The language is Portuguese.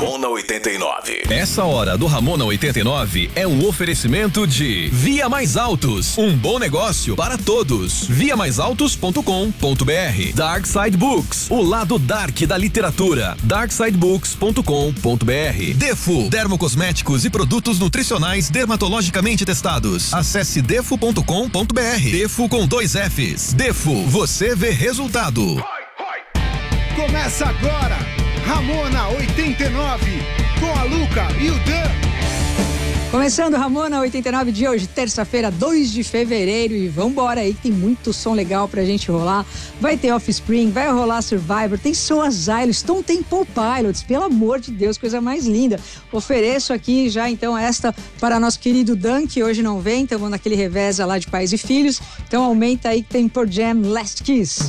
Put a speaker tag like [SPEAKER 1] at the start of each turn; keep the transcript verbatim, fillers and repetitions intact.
[SPEAKER 1] Ramona oitenta e nove.
[SPEAKER 2] Essa hora do Ramona oitenta e nove é um oferecimento de Via Mais Altos, um bom negócio para todos. via mais altos ponto com ponto br. Dark Side Books, o lado dark da literatura. dark side books ponto com ponto br. Defo, dermocosméticos e produtos nutricionais dermatologicamente testados. Acesse defo ponto com ponto br. Defo com dois Fs. Defo, você vê resultado.
[SPEAKER 3] Começa agora, Ramona oitenta e nove, com a Luca e o Dan.
[SPEAKER 4] Começando Ramona oitenta e nove de hoje, terça-feira, dois de fevereiro, e vambora aí que tem muito som legal pra gente rolar. Vai ter Offspring, vai rolar Survivor, tem Soul Asylum, Stone Temple Pilots, pelo amor de Deus, coisa mais linda. Ofereço aqui já então esta para nosso querido Dan, que hoje não vem, estamos naquele reveza lá de pais e filhos, então aumenta aí que tem Pearl Jam, Last Kiss.